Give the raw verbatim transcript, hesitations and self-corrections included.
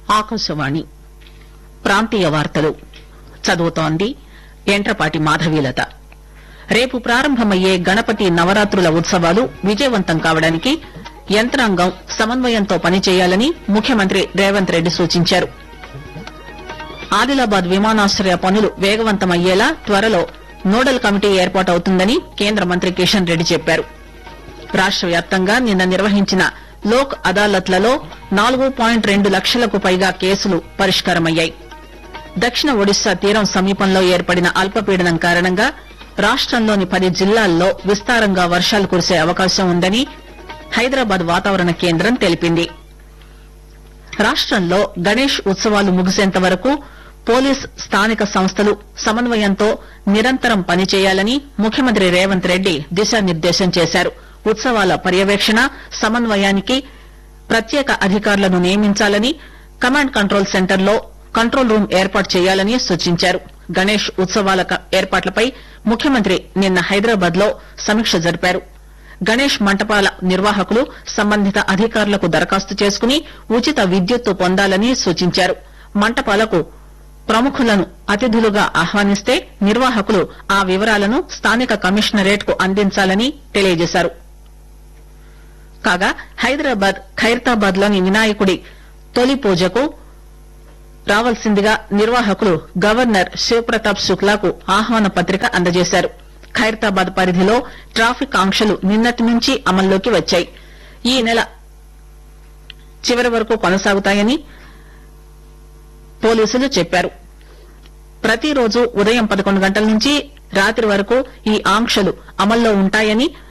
ఆకాశవాణి ప్రాంతీయ వార్తలు చదువుతోంది ఎంట్రపాటి మాధవీలత. రేపు ప్రారంభమయ్యే గణపతి నవరాత్రుల ఉత్సవాలు విజయవంతం కావడానికి యంత్రాంగం సమన్వయంతో పనిచేయాలని ముఖ్యమంత్రి రేవంత్ రెడ్డి సూచించారు. ఆదిలాబాద్ విమానాశ్రయ పనులు వేగవంతమయ్యేలా త్వరలో నోడల్ కమిటీ ఏర్పాటవుతుందని కేంద్ర మంత్రి కిషన్ రెడ్డి చెప్పారు. రాష్ట వ్యాప్తంగా నిన్న నిర్వహించిన లోక్ అదాలత్లలో నాలుగు పాయింట్ రెండు లక్షలకు పైగా కేసులు పరిష్కారమయ్యాయి. దక్షిణ ఒడిశా తీరం సమీపంలో ఏర్పడిన అల్పపీడనం కారణంగా రాష్టంలోని పది జిల్లాల్లో విస్తారంగా వర్షాలు కురిసే అవకాశం ఉందని హైదరాబాద్ వాతావరణ కేంద్రం తెలిపింది. రాష్టంలో గణేష్ ఉత్సవాలు ముగిసేంత వరకు పోలీస్ స్థానిక సంస్థలు సమన్వయంతో నిరంతరం పనిచేయాలని ముఖ్యమంత్రి రేవంత్ రెడ్డి దిశానిర్దేశం చేశారు. ఉత్సవాల పర్యవేక్షణ సమన్వయానికి ప్రత్యేక అధికారులను నియమించాలని, కమాండ్ కంట్రోల్ సెంటర్లో కంట్రోల్ రూం ఏర్పాటు చేయాలని సూచించారు. గణేష్ ఉత్సవాల ఏర్పాట్లపై ముఖ్యమంత్రి నిన్న హైదరాబాద్ లో సమీక్ష జరిపారు. గణేష్ మంటపాల నిర్వాహకులు సంబంధిత అధికారులకు దరఖాస్తు చేసుకుని ఉచిత విద్యుత్తు పొందాలని సూచించారు. మంటపాలకు ప్రముఖులను అతిథులుగా ఆహ్వానిస్తే నిర్వాహకులు ఆ వివరాలను స్థానిక కమిషనరేట్ కు అందించాలని తెలియజేశారు. కాగా హైదరాబాద్ ఖైరతాబాద్ లోని వినాయకుడి తొలి పూజకు రావాల్సిందిగా నిర్వాహకులు గవర్నర్ శివప్రతాప్ శుక్లాకు ఆహ్వాన పత్రిక అందజేశారు. ఖైరతాబాద్ పరిధిలో ట్రాఫిక్ ఆంక్షలు నిన్నటి నుంచి అమల్లోకి వచ్చాయి. ఈ నెల చివరి వరకు కొనసాగుతాయని పోలీసులు చెప్పారు. ప్రతిరోజు ఉదయం పదకొండు గంటల నుంచి రాత్రి వరకు ఈ ఆంక్షలు అమల్లో ఉంటాయని